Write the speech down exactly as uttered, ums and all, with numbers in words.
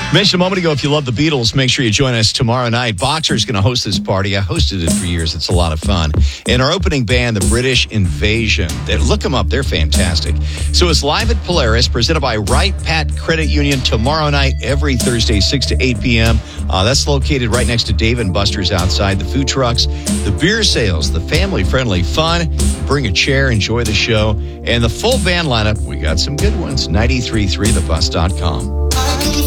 Mentioned a moment ago, if you love the Beatles, make sure you join us tomorrow night. Boxer's going to host this party. I hosted it for years. It's a lot of fun. And our opening band, the British Invasion. They, look them up. They're fantastic. So it's live at Polaris, presented by Wright Pat Credit Union tomorrow night, every Thursday, six to eight p.m. Uh, that's located right next to Dave and Buster's outside. The food trucks, the beer sales, the family-friendly fun. Bring a chair, enjoy the show. And the full band lineup, we got some good ones. ninety-three point three the bus dot com.